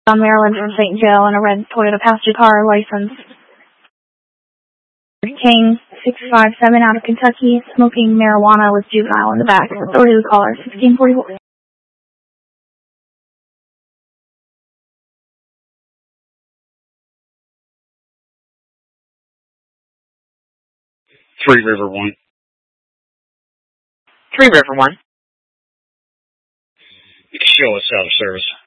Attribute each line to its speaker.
Speaker 1: on Maryland from St. Joe in a red Toyota passenger car, license King 657 out of Kentucky, smoking marijuana with juvenile in the back. Authority to the caller, 1644.
Speaker 2: 3 River 1.
Speaker 3: 3 River 1.
Speaker 2: Show us out of service.